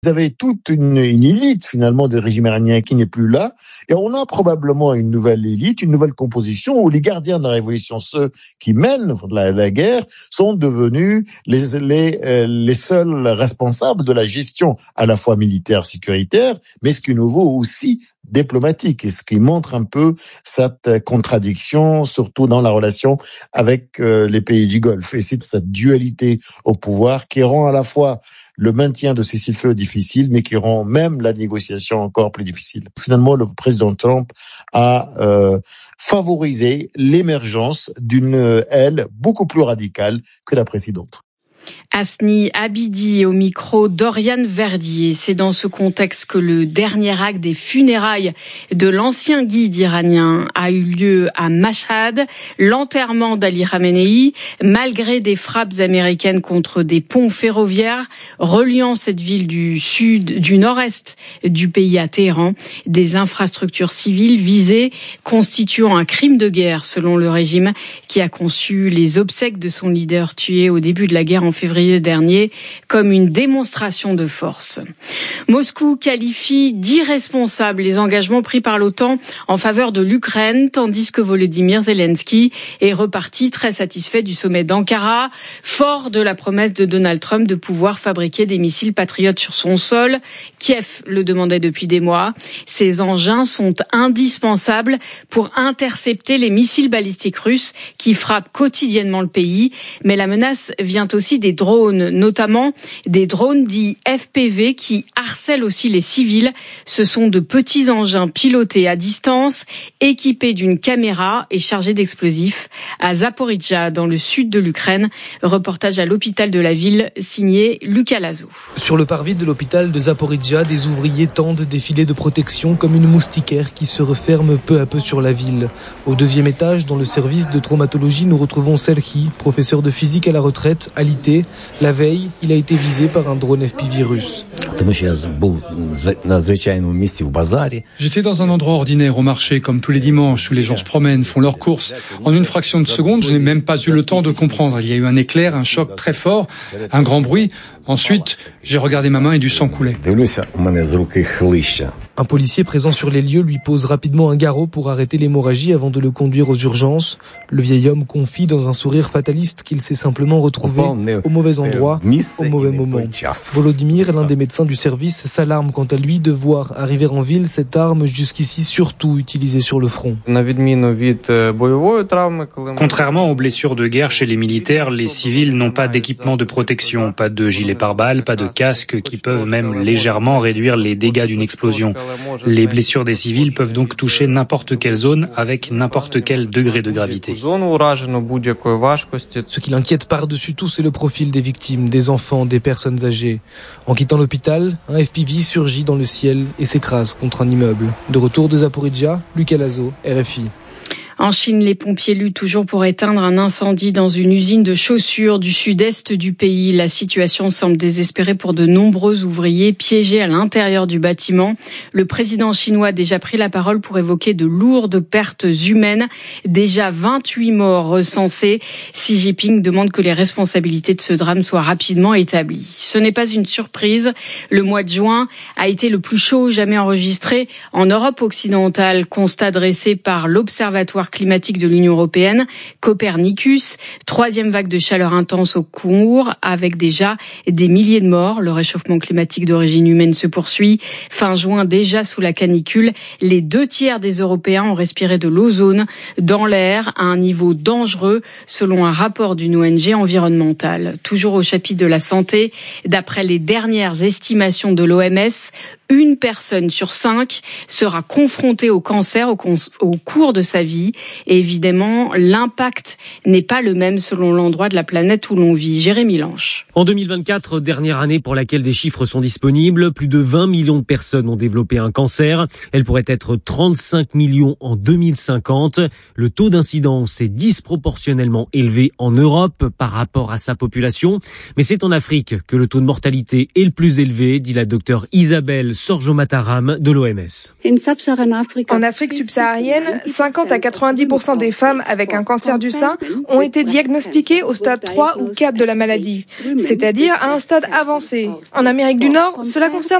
Vous avez toute une élite finalement du régime iranien qui n'est plus là, et on a probablement une nouvelle élite, une nouvelle composition où les gardiens de la révolution, ceux qui mènent la guerre, sont devenus les seuls responsables de la gestion à la fois militaire, sécuritaire, mais ce qui est nouveau aussi diplomatique, et ce qui montre un peu cette contradiction, surtout dans la relation avec les pays du Golfe. Et c'est cette dualité au pouvoir qui rend à la fois le maintien de ces cessez-le-feu difficile, mais qui rend même la négociation encore plus difficile. Finalement, le président Trump a favorisé l'émergence d'une aile beaucoup plus radicale que la précédente. Asni Abidi au micro d'Oriane Verdier. C'est dans ce contexte que le dernier acte des funérailles de l'ancien guide iranien a eu lieu à Mashhad. L'enterrement d'Ali Khamenei, malgré des frappes américaines contre des ponts ferroviaires reliant cette ville du nord-est du pays à Téhéran, des infrastructures civiles visées constituant un crime de guerre selon le régime qui a conçu les obsèques de son leader tué au début de la guerre en février dernier comme une démonstration de force. Moscou qualifie d'irresponsables les engagements pris par l'OTAN en faveur de l'Ukraine, tandis que Volodymyr Zelensky est reparti très satisfait du sommet d'Ankara, fort de la promesse de Donald Trump de pouvoir fabriquer des missiles patriotes sur son sol. Kiev le demandait depuis des mois. Ces engins sont indispensables pour intercepter les missiles balistiques russes qui frappent quotidiennement le pays. Mais la menace vient aussi des drones, notamment des drones dits FPV qui harcèlent aussi les civils. Ce sont de petits engins pilotés à distance, équipés d'une caméra et chargés d'explosifs. À Zaporijjia, dans le sud de l'Ukraine, reportage à l'hôpital de la ville signé Lucas Lazo. Sur le parvis de l'hôpital de Zaporijjia, des ouvriers tendent des filets de protection comme une moustiquaire qui se referme peu à peu sur la ville. Au deuxième étage, dans le service de traumatologie, nous retrouvons Serhi, professeur de physique à la retraite, alité. La veille, il a été visé par un drone FPV russe. J'étais dans un endroit ordinaire au marché, comme tous les dimanches, où les gens se promènent, font leurs courses. En une fraction de seconde, je n'ai même pas eu le temps de comprendre. Il y a eu un éclair, un choc très fort, un grand bruit. Ensuite, j'ai regardé ma main et du sang coulait. Un policier présent sur les lieux lui pose rapidement un garrot pour arrêter l'hémorragie avant de le conduire aux urgences. Le vieil homme confie dans un sourire fataliste qu'il s'est simplement retrouvé au mauvais endroit, au mauvais moment. Volodymyr, l'un des médecins du service, s'alarme quant à lui de voir arriver en ville cette arme jusqu'ici surtout utilisée sur le front. Contrairement aux blessures de guerre chez les militaires, les civils n'ont pas d'équipement de protection, pas de gilet pare-balles, pas de casque qui peuvent même légèrement réduire les dégâts d'une explosion. Les blessures des civils peuvent donc toucher n'importe quelle zone avec n'importe quel degré de gravité. Ce qui l'inquiète par-dessus tout, c'est le profil des victimes, des enfants, des personnes âgées. En quittant l'hôpital, un FPV surgit dans le ciel et s'écrase contre un immeuble. De retour de Zaporijjia, Lucas Lazo, RFI. En Chine, les pompiers luttent toujours pour éteindre un incendie dans une usine de chaussures du sud-est du pays. La situation semble désespérée pour de nombreux ouvriers piégés à l'intérieur du bâtiment. Le président chinois a déjà pris la parole pour évoquer de lourdes pertes humaines. Déjà 28 morts recensés. Xi Jinping demande que les responsabilités de ce drame soient rapidement établies. Ce n'est pas une surprise. Le mois de juin a été le plus chaud jamais enregistré en Europe occidentale. Constat dressé par l'Observatoire climatique de l'Union européenne, Copernicus, 3e vague de chaleur intense au cours, avec déjà des milliers de morts. Le réchauffement climatique d'origine humaine se poursuit. Fin juin, déjà sous la canicule, les 2/3 des Européens ont respiré de l'ozone dans l'air à un niveau dangereux, selon un rapport d'une ONG environnementale. Toujours au chapitre de la santé, d'après les dernières estimations de l'OMS, une personne sur 5 sera confrontée au cancer au cours de sa vie. Et évidemment, l'impact n'est pas le même selon l'endroit de la planète où l'on vit. Jérémy Lanche. En 2024, dernière année pour laquelle des chiffres sont disponibles, plus de 20 millions de personnes ont développé un cancer. Elle pourrait être 35 millions en 2050. Le taux d'incidence est disproportionnellement élevé en Europe par rapport à sa population. Mais c'est en Afrique que le taux de mortalité est le plus élevé, dit la docteure Isabelle Sorjo Mataram de l'OMS. En Afrique subsaharienne, 50 à 90% des femmes avec un cancer du sein ont été diagnostiquées au stade 3 ou 4 de la maladie, c'est-à-dire à un stade avancé. En Amérique du Nord, cela concerne